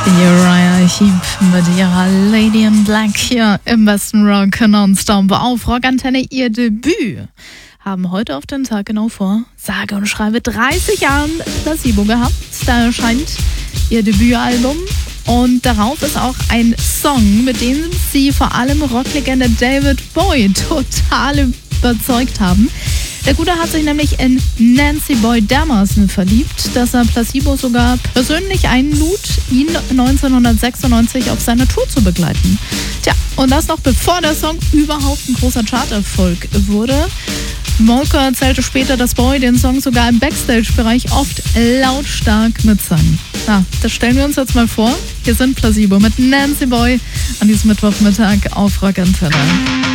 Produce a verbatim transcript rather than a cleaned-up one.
Uriah Heep mit ihrer Lady in Black hier im besten Rock Nonstop auf Rockantenne. Ihr Debüt haben heute auf den Tag genau vor sage und schreibe dreißig Jahren Placebo gehabt. Da erscheint ihr Debütalbum und darauf ist auch ein Song, mit dem sie vor allem Rocklegende David Bowie total überzeugt haben. Der Gute hat sich nämlich in Nancy Boy dermaßen verliebt, dass er Placebo sogar persönlich einlud, ihn neunzehnhundertsechsundneunzig auf seiner Tour zu begleiten. Tja, und das noch bevor der Song überhaupt ein großer Charterfolg wurde. Molker erzählte später, dass Bowie den Song sogar im Backstage-Bereich oft lautstark mitsang. Na, das stellen wir uns jetzt mal vor. Hier sind Placebo mit Nancy Boy an diesem Mittwochmittag auf Rockantenne.